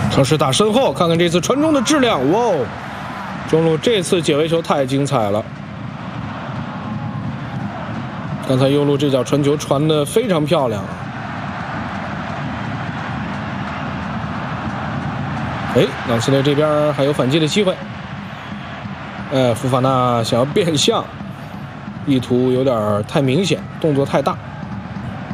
尝试打身后，看看这次传中的质量。哇哦，中路这次解围球太精彩了。刚才右路这脚传球传得非常漂亮。哎，朗斯雷这边还有反击的机会。福法纳想要变向，意图有点太明显，动作太大。